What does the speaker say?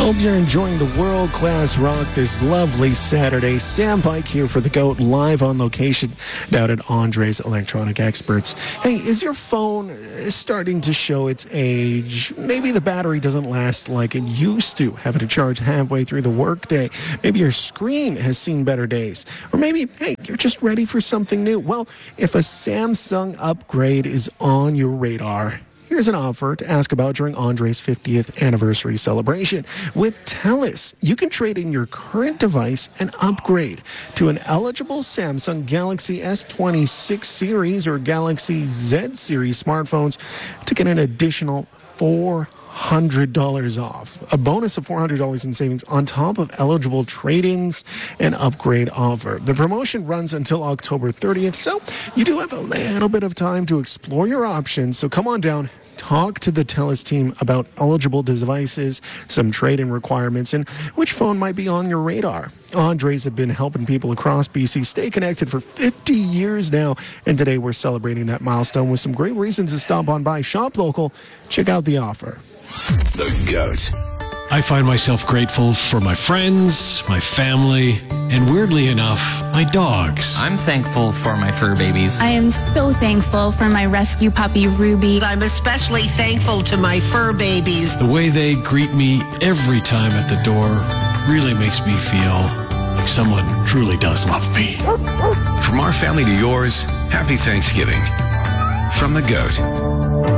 Hope you're enjoying the world-class rock this lovely Saturday. Sam Pike here for The GOAT, live on location down at Andre's Electronic Experts. Hey, is your phone starting to show its age? Maybe the battery doesn't last like it used to, having to charge halfway through the workday. Maybe your screen has seen better days. Or maybe, hey, you're just ready for something new. Well, if a Samsung upgrade is on your radar, here's an offer to ask about during Andre's 50th anniversary celebration. With TELUS, you can trade in your current device and upgrade to an eligible Samsung Galaxy S26 series or Galaxy Z series smartphones to get an additional $400 off. A bonus of $400 in savings on top of eligible trade-ins and upgrade offer. The promotion runs until October 30th, so you do have a little bit of time to explore your options. So come on down. Talk to the TELUS team about eligible devices, some trade-in requirements, and which phone might be on your radar. Andres have been helping people across BC stay connected for 50 years now, and today we're celebrating that milestone with some great reasons to stop on by. Shop local. Check out the offer. The GOAT. I find myself grateful for my friends, my family, and weirdly enough, my dogs. I'm thankful for my fur babies. I am so thankful for my rescue puppy, Ruby. I'm especially thankful to my fur babies. The way they greet me every time at the door really makes me feel like someone truly does love me. From our family to yours, happy Thanksgiving. From the GOAT.